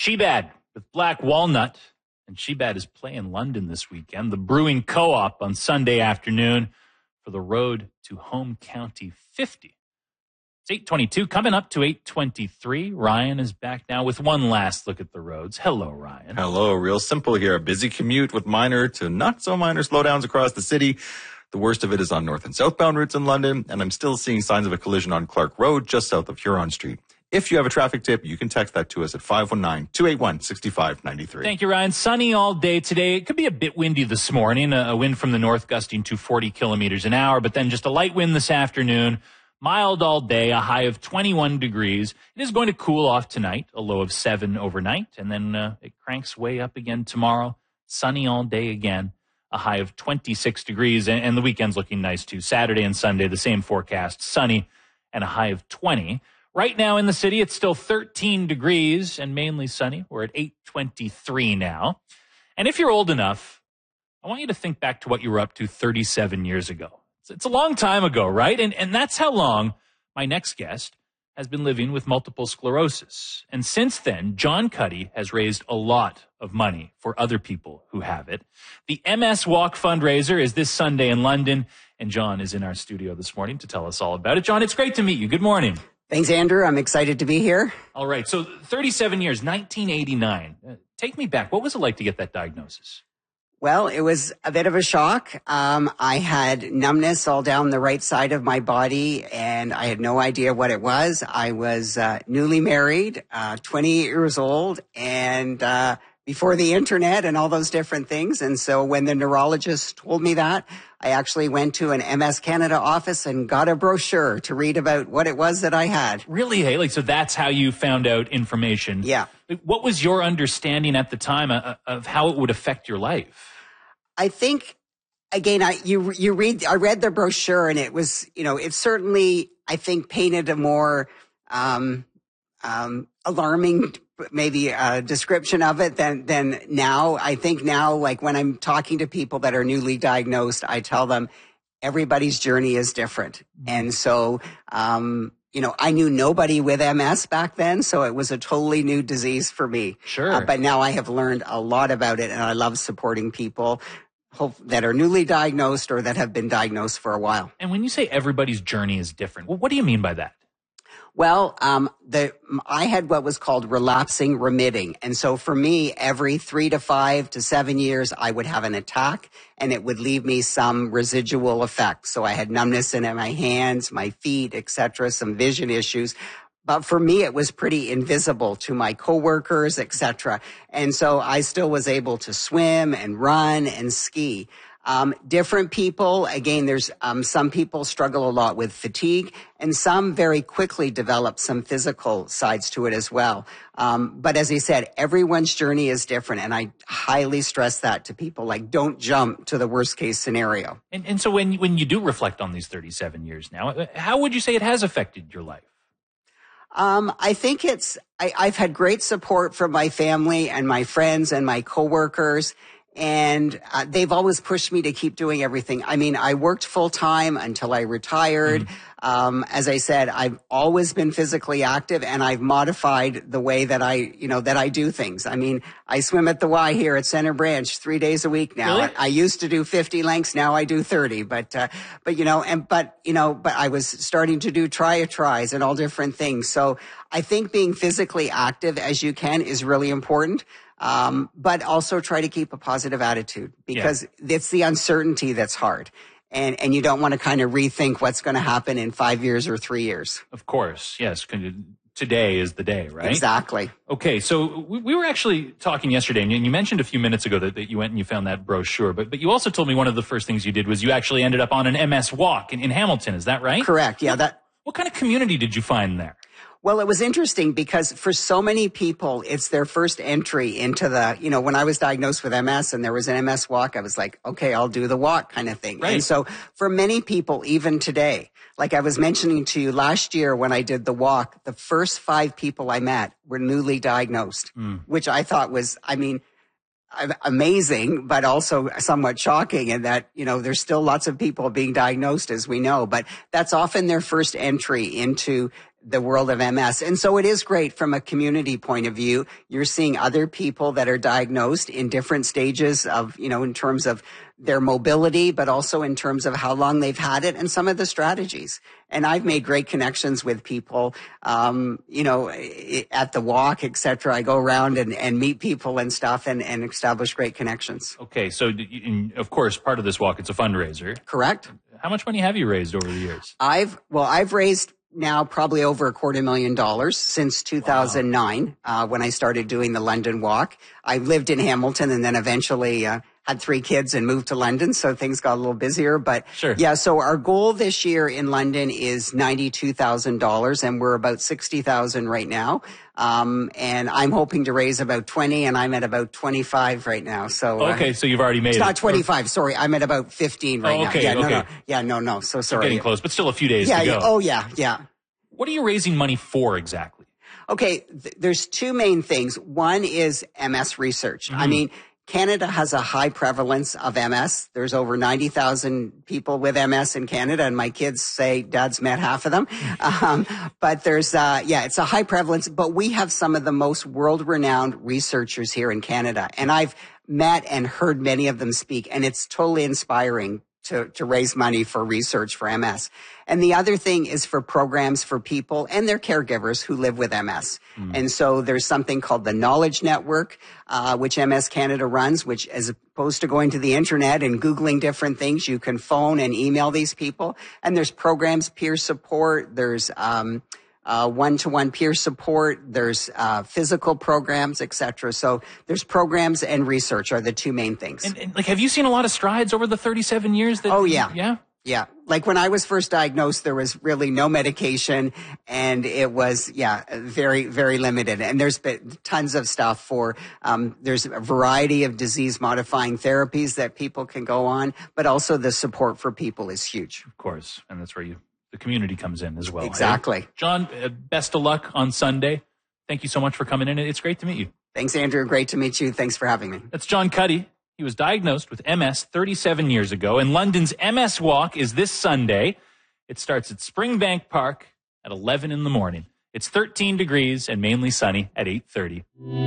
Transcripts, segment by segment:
Shebad with Black Walnut. And Shebad is playing London this weekend. The Brewing Co-op on Sunday afternoon for the road to Home County 50. It's 8:22, coming up to 8:23. Ryan is back now with one last look at the roads. Hello, Ryan. Hello. Real simple here. A busy commute with minor to not so minor slowdowns across the city. The worst of it is on north and southbound routes in London, and I'm still seeing signs of a collision on Clark Road just south of Huron Street. If you have a traffic tip, you can text that to us at 519-281-6593. Thank you, Ryan. Sunny all day today. It could be a bit windy this morning, a wind from the north gusting to 40 kilometers an hour, but then just a light wind this afternoon. Mild all day, a high of 21 degrees. It is going to cool off tonight, a low of 7 overnight, and then it cranks way up again tomorrow. Sunny all day again, a high of 26 degrees, and the weekend's looking nice too. Saturday and Sunday, the same forecast, sunny and a high of 20. Right now in the city, it's still 13 degrees and mainly sunny. We're at 8:23 now. And if you're old enough, I want you to think back to what you were up to 37 years ago. It's a long time ago, right? And that's how long my next guest has been living with multiple sclerosis. And since then, John Cuddy has raised a lot of money for other people who have it. The MS Walk fundraiser is this Sunday in London, and John is in our studio this morning to tell us all about it. John, it's great to meet you. Good morning. Thanks, Andrew. I'm excited to be here. All right. So 37 years, 1989. Take me back. What was it like to get that diagnosis? Well, it was a bit of a shock. I had numbness all down the right side of my body, and I had no idea what it was. I was newly married, 28 years old, and before the internet and all those different things. And so when the neurologist told me that, I actually went to an MS Canada office and got a brochure to read about what it was that I had. Really? Hey, so that's how you found out information. Yeah. What was your understanding at the time of how it would affect your life? I think, again, I read the brochure, and it was, it certainly, I think, painted a more alarming maybe a description of it than now. I think now, like when I'm talking to people that are newly diagnosed, I tell them everybody's journey is different. And so, I knew nobody with MS back then, so it was a totally new disease for me. Sure. But now I have learned a lot about it, and I love supporting people that are newly diagnosed or that have been diagnosed for a while. And when you say everybody's journey is different, what do you mean by that? Well, I had what was called relapsing remitting. And so for me, every 3 to 5 to 7 years, I would have an attack, and it would leave me some residual effects. So I had numbness in my hands, my feet, etc., some vision issues. But for me, it was pretty invisible to my coworkers, etc. And so I still was able to swim and run and ski. Different people, again, there's some people struggle a lot with fatigue, and some very quickly develop some physical sides to it as well. But as I said, everyone's journey is different, and I highly stress that to people, like, don't jump to the worst case scenario. And so when you do reflect on these 37 years now, how would you say it has affected your life? I think I've had great support from my family and my friends and my coworkers. And they've always pushed me to keep doing everything. I mean, I worked full time until I retired. As I said, I've always been physically active, and I've modified the way that I do things. I mean, I swim at the Y here at Center Branch 3 days a week now. Really? I used to do 50 lengths. Now I do 30. But I was starting to do tries and all different things. So I think being physically active as you can is really important. But also try to keep a positive attitude, because it's the uncertainty that's hard. And you don't want to kind of rethink what's going to happen in 5 years or 3 years. Of course. Yes. Today is the day, right? Exactly. Okay. So we were actually talking yesterday, and you mentioned a few minutes ago that you went and you found that brochure, but you also told me one of the first things you did was you actually ended up on an MS Walk in Hamilton. Is that right? Correct. Yeah. What kind of community did you find there? Well, it was interesting because for so many people, it's their first entry into when I was diagnosed with MS and there was an MS walk, I was like, okay, I'll do the walk kind of thing. Right. And so for many people, even today, like I was mentioning to you last year when I did the walk, the first 5 people I met were newly diagnosed, which I thought was, amazing, but also somewhat shocking in that, there's still lots of people being diagnosed, as we know, but that's often their first entry into the world of MS. And so it is great from a community point of view. You're seeing other people that are diagnosed in different stages of, in terms of their mobility, but also in terms of how long they've had it and some of the strategies. And I've made great connections with people, at the walk, et cetera. I go around and meet people and stuff and establish great connections. Okay. So, of course, part of this walk, it's a fundraiser. Correct. How much money have you raised over the years? I've raised now probably over $250,000 since 2009, when I started doing the London Walk. I lived in Hamilton and then eventually, had 3 kids and moved to London, so things got a little busier. But sure. Yeah, so our goal this year in London is $92,000, and we're about $60,000 right now. And I'm hoping to raise about 20, and I'm at about 25 right now. So okay, so you've already made it's it. not 25. Sorry, I'm at about 15 right now. Okay, okay. No. Yeah, no. So sorry. Getting close, but still a few days to go. Oh, yeah. What are you raising money for exactly? Okay, there's 2 main things. One is MS research. Mm-hmm. I mean, Canada has a high prevalence of MS. There's over 90,000 people with MS in Canada, and my kids say Dad's met half of them. But there's, it's a high prevalence, but we have some of the most world-renowned researchers here in Canada. And I've met and heard many of them speak, and it's totally inspiring to raise money for research for MS. And the other thing is for programs for people and their caregivers who live with MS. And so there's something called the Knowledge Network, which MS Canada runs, which as opposed to going to the internet and Googling different things, you can phone and email these people. And there's programs, peer support, there's, one-to-one peer support, there's physical programs, etc. So there's programs and research are the 2 main things. And have you seen a lot of strides over the 37 years? Yeah. Like when I was first diagnosed, there was really no medication, and it was, very, very limited. And there's been tons of stuff for, there's a variety of disease modifying therapies that people can go on, but also the support for people is huge. Of course. And that's where the community comes in as well. Exactly. Hey, John, best of luck on Sunday. Thank you so much for coming in. It's great to meet you. Thanks, Andrew. Great to meet you. Thanks for having me. That's John Cuddy. He was diagnosed with MS 37 years ago, and London's MS Walk is this Sunday. It starts at Springbank Park at 11 in the morning. It's 13 degrees and mainly sunny at 8:30.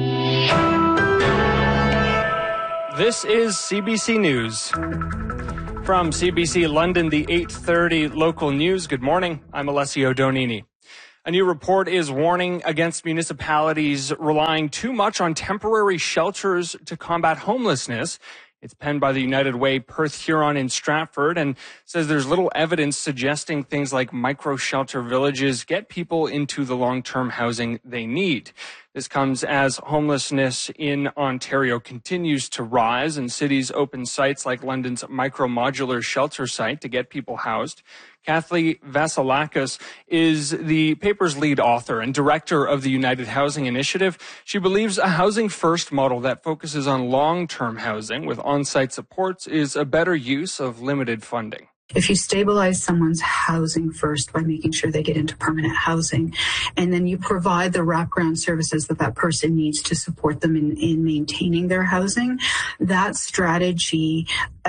This is CBC News. From CBC London, the 8:30 local news. Good morning. I'm Alessio Donini. A new report is warning against municipalities relying too much on temporary shelters to combat homelessness. It's penned by the United Way Perth Huron in Stratford and says there's little evidence suggesting things like micro-shelter villages get people into the long-term housing they need. This comes as homelessness in Ontario continues to rise and cities open sites like London's micro-modular shelter site to get people housed. Kathleen Vasilakis is the paper's lead author and director of the United Housing Initiative. She believes a housing first model that focuses on long-term housing with on-site supports is a better use of limited funding. If you stabilize someone's housing first by making sure they get into permanent housing, and then you provide the wraparound services that person needs to support them in maintaining their housing, that strategy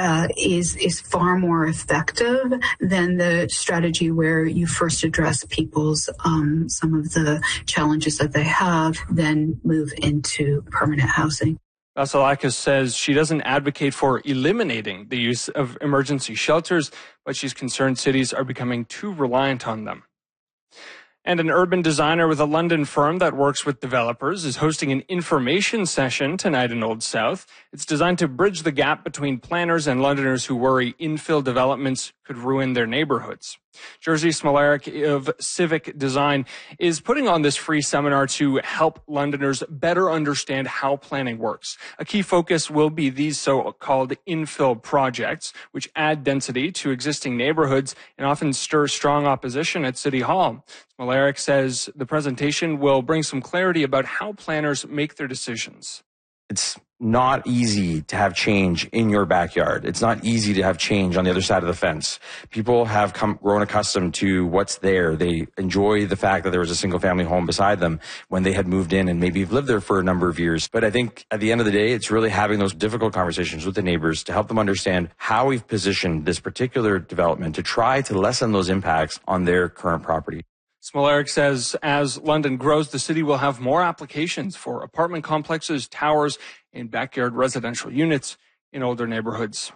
is far more effective than the strategy where you first address people's some of the challenges that they have, then move into permanent housing. Vasilakis says she doesn't advocate for eliminating the use of emergency shelters, but she's concerned cities are becoming too reliant on them. And an urban designer with a London firm that works with developers is hosting an information session tonight in Old South. It's designed to bridge the gap between planners and Londoners who worry infill developments could ruin their neighborhoods. Jerzy Smolarek of Civic Design is putting on this free seminar to help Londoners better understand how planning works. A key focus will be these so-called infill projects, which add density to existing neighborhoods and often stir strong opposition at City Hall. Smolarek says the presentation will bring some clarity about how planners make their decisions. It's not easy to have change in your backyard. It's not easy to have change on the other side of the fence. People have grown accustomed to what's there. They enjoy the fact that there was a single family home beside them when they had moved in and maybe lived there for a number of years. But I think at the end of the day, it's really having those difficult conversations with the neighbors to help them understand how we've positioned this particular development to try to lessen those impacts on their current property. Smolarek says as London grows, the city will have more applications for apartment complexes, towers, and backyard residential units in older neighborhoods.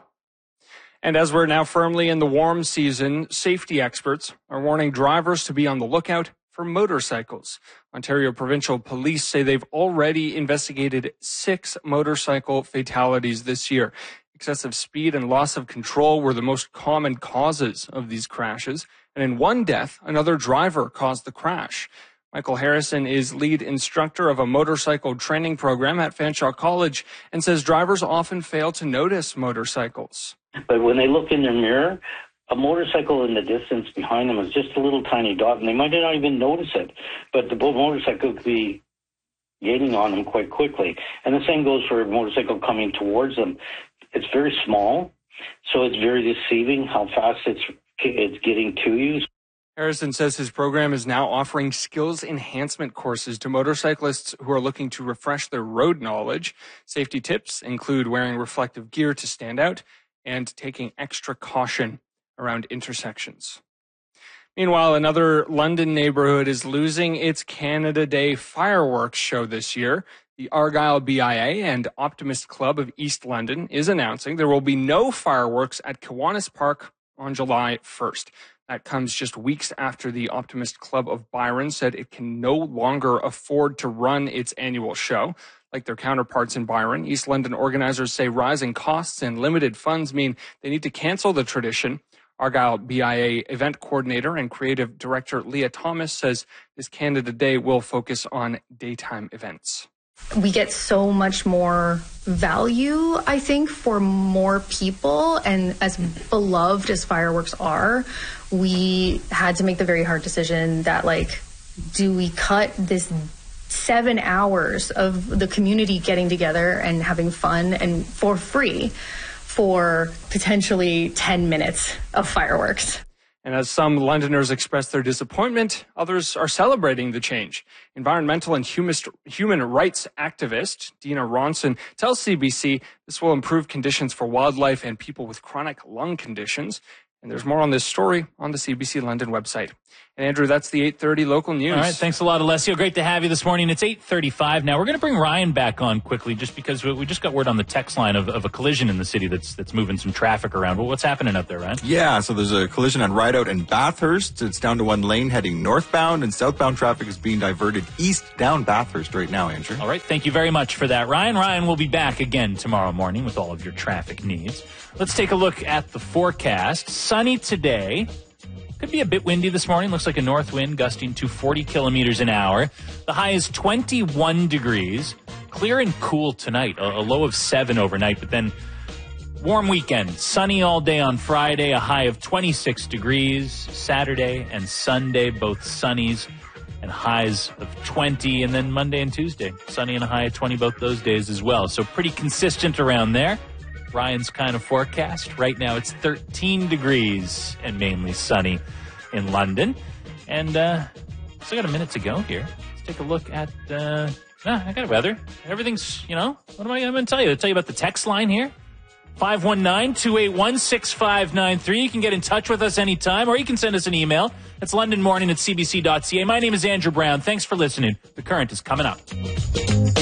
And as we're now firmly in the warm season, safety experts are warning drivers to be on the lookout for motorcycles. Ontario Provincial Police say they've already investigated 6 motorcycle fatalities this year. Excessive speed and loss of control were the most common causes of these crashes. And in one death, another driver caused the crash. Michael Harrison is lead instructor of a motorcycle training program at Fanshawe College and says drivers often fail to notice motorcycles. But when they look in their mirror, a motorcycle in the distance behind them is just a little tiny dot, and they might not even notice it. But the motorcycle could be gaining on them quite quickly. And the same goes for a motorcycle coming towards them. It's very small, so it's very deceiving how fast it's getting to you. Harrison says his program is now offering skills enhancement courses to motorcyclists who are looking to refresh their road knowledge. Safety tips include wearing reflective gear to stand out and taking extra caution around intersections. Meanwhile, another London neighborhood is losing its Canada Day fireworks show this year. The Argyle BIA and Optimist Club of East London is announcing there will be no fireworks at Kiwanis Park on July 1st. That comes just weeks after the Optimist Club of Byron said it can no longer afford to run its annual show. Like their counterparts in Byron, East London organizers say rising costs and limited funds mean they need to cancel the tradition. Argyle BIA event coordinator and creative director Leah Thomas says this Canada Day will focus on daytime events. We get so much more value, I think, for more people. And as beloved as fireworks are, we had to make the very hard decision that, do we cut this 7 hours of the community getting together and having fun and for free for potentially 10 minutes of fireworks? And as some Londoners express their disappointment, others are celebrating the change. Environmental and human rights activist Dina Ronson tells CBC this will improve conditions for wildlife and people with chronic lung conditions. And there's more on this story on the CBC London website. And Andrew, that's the 8:30 local news. All right, thanks a lot, Alessio. Great to have you this morning. It's 8:35 now. We're going to bring Ryan back on quickly just because we just got word on the text line of a collision in the city that's moving some traffic around. Well, what's happening up there, Ryan? Yeah, so there's a collision on Rideout in Bathurst. It's down to one lane heading northbound, and southbound traffic is being diverted east down Bathurst right now, Andrew. All right, thank you very much for that, Ryan. Ryan will be back again tomorrow morning with all of your traffic needs. Let's take a look at the forecast. Sunny today. Could be a bit windy this morning. Looks like a north wind gusting to 40 kilometers an hour. The high is 21 degrees. Clear and cool tonight. A low of 7 overnight, but then warm weekend. Sunny all day on Friday. A high of 26 degrees. Saturday and Sunday, both sunnies and highs of 20. And then Monday and Tuesday, sunny and a high of 20 both those days as well. So pretty consistent around there. Ryan's kind of forecast. Right now it's 13 degrees and mainly sunny in London. And still got a minute to go here. Let's take a look at, I got weather. Everything's, what am I going to tell you? I'll tell you about the text line here. 519-281-6593. You can get in touch with us anytime, or you can send us an email. It's londonmorning@cbc.ca. My name is Andrew Brown. Thanks for listening. The Current is coming up.